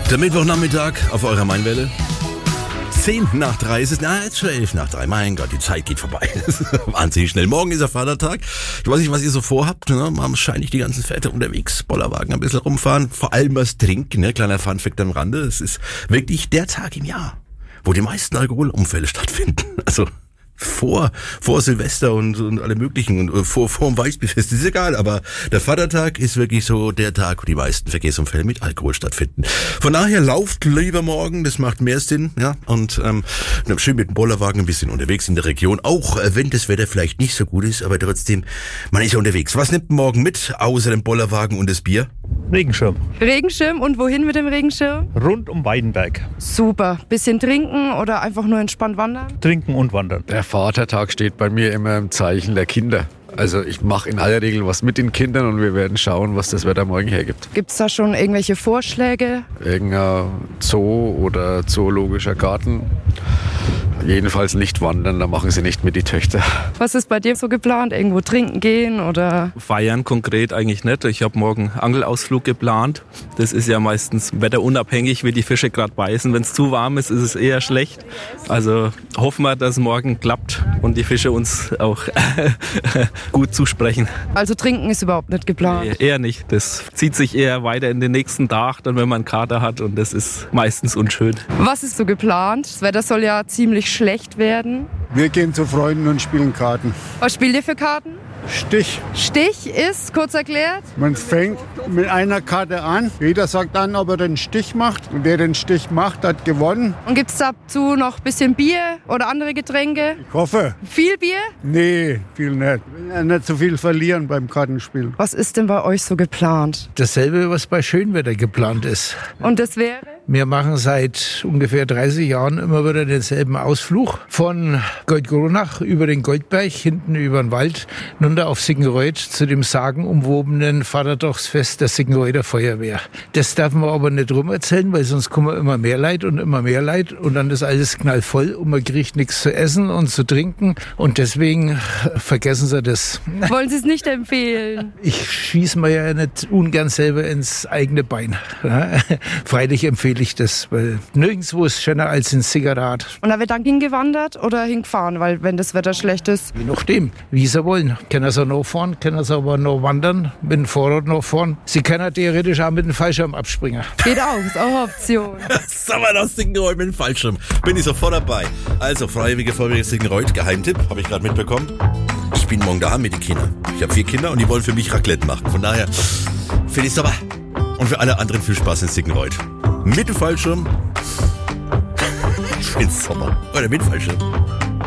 Der Mittwochnachmittag auf eurer Mainwelle. 10 nach 3 ist es, jetzt schon 11 nach 3. Mein Gott, die Zeit geht vorbei. Das ist wahnsinnig schnell. Morgen ist der Vatertag. Ich weiß nicht, was ihr so vorhabt. Ne? Wahrscheinlich die ganzen Väter unterwegs, Bollerwagen ein bisschen rumfahren. Vor allem was trinken. Ne? Kleiner Funfact am Rande. Es ist wirklich der Tag im Jahr, wo die meisten Alkoholunfälle stattfinden. Also vor Silvester und alle möglichen und vor dem Weißbierfest, ist egal, aber der Vatertag ist wirklich so der Tag, wo die meisten Verkehrsunfälle mit Alkohol stattfinden. Von daher lauft lieber morgen, das macht mehr Sinn, ja, und schön mit dem Bollerwagen ein bisschen unterwegs in der Region, auch wenn das Wetter vielleicht nicht so gut ist, aber trotzdem, man ist ja unterwegs. Was nimmt man morgen mit, außer dem Bollerwagen und das Bier? Regenschirm. Regenschirm, und wohin mit dem Regenschirm? Rund um Weidenberg. Super. Bisschen trinken oder einfach nur entspannt wandern? Trinken und wandern. Der Vatertag steht bei mir immer im Zeichen der Kinder. Also ich mache in aller Regel was mit den Kindern und wir werden schauen, was das Wetter morgen hergibt. Gibt es da schon irgendwelche Vorschläge? Irgendein Zoo oder zoologischer Garten. Jedenfalls nicht wandern, da machen sie nicht mit, die Töchter. Was ist bei dir so geplant? Irgendwo trinken gehen oder? Feiern konkret eigentlich nicht. Ich habe morgen Angelausflug geplant. Das ist ja meistens wetterunabhängig, wie die Fische gerade beißen. Wenn es zu warm ist, ist es eher schlecht. Also hoffen wir, dass es morgen klappt und die Fische uns auch gut zusprechen. Also trinken ist überhaupt nicht geplant? Eher nicht. Das zieht sich eher weiter in den nächsten Tag, dann wenn man einen Kater hat, und das ist meistens unschön. Was ist so geplant? Das Wetter soll ja ziemlich schlecht werden. Wir gehen zu Freunden und spielen Karten. Was spielt ihr für Karten? Stich. Stich ist, kurz erklärt? Man fängt mit einer Karte an. Jeder sagt dann, ob er den Stich macht. Und wer den Stich macht, hat gewonnen. Und gibt es dazu noch ein bisschen Bier oder andere Getränke? Ich hoffe. Viel Bier? Nee, viel nicht. Ich will ja nicht so viel verlieren beim Kartenspielen. Was ist denn bei euch so geplant? Dasselbe, was bei Schönwetter geplant ist. Und das wäre? Wir machen seit ungefähr 30 Jahren immer wieder denselben Ausflug. Von Goldgronach über den Goldberg, hinten über den Wald, runter auf Siggenreuth zu dem sagenumwobenen Vatertagsfest der Siggenreuther Feuerwehr. Das darf man aber nicht rum erzählen, weil sonst kommen immer mehr Leid und dann ist alles knallvoll und man kriegt nichts zu essen und zu trinken und deswegen vergessen Sie das. Wollen Sie es nicht empfehlen? Ich schieße mir ja nicht ungern selber ins eigene Bein. Freilich empfehle ich das, weil nirgendwo ist schöner als in Siggerrath. Und da wird dann hingewandert oder hingefahren, weil wenn das Wetter schlecht ist? Je nachdem, wie Sie wollen. Können Sie noch fahren, können Sie aber noch wandern, mit dem Fahrrad noch fahren. Sie können theoretisch auch mit dem Fallschirm abspringen. Geht auch, ist auch eine Option. Sommer aus Siggenreuth mit dem Fallschirm. Bin ich sofort dabei. Also, Freiwillige Feuerwehr Siggenreuth, Geheimtipp, habe ich gerade mitbekommen. Ich bin morgen da mit den Kindern. Ich habe 4 Kinder und die wollen für mich Raclette machen. Von daher finde ich super. Und für alle anderen viel Spaß in Siggenreuth. Mit dem Fallschirm. Ich find's super. Oder mit Fallschirm.